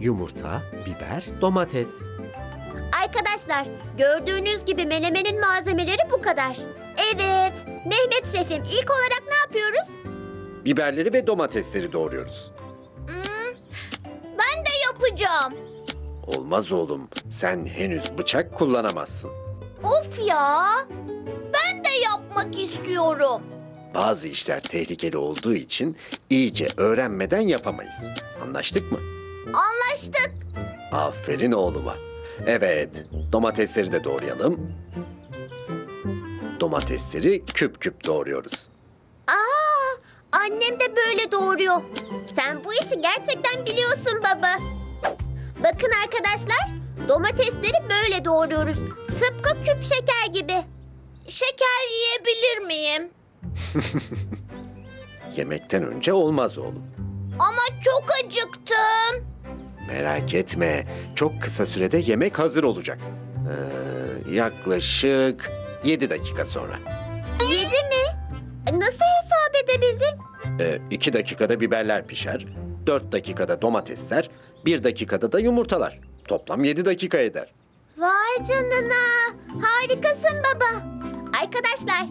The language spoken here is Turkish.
yumurta, biber, domates. Arkadaşlar, gördüğünüz gibi menemenin malzemeleri bu kadar. Evet, Mehmet Şef'im, ilk olarak ne yapıyoruz? Biberleri ve domatesleri doğruyoruz. Ben de yapacağım. Olmaz oğlum, sen henüz bıçak kullanamazsın. Of ya! Ben de yapmak istiyorum. Bazı işler tehlikeli olduğu için iyice öğrenmeden yapamayız. Anlaştık mı? Anlaştık. Aferin oğluma. Evet, domatesleri de doğrayalım. Domatesleri küp küp doğruyoruz. Annem de böyle doğuruyor. Sen bu işi gerçekten biliyorsun baba. Bakın arkadaşlar, domatesleri böyle doğruyoruz. Tıpkı küp şeker gibi. Şeker yiyebilir miyim? Yemekten önce olmaz oğlum. Ama çok acıktım. Merak etme, çok kısa sürede yemek hazır olacak. Yaklaşık 7 dakika sonra. 7 mi? Nasıl hesap edebildin? 2 dakikada biberler pişer, 4 dakikada domatesler, 1 dakikada da yumurtalar. Toplam 7 dakika eder. Vay canına. Harikasın baba. Arkadaşlar,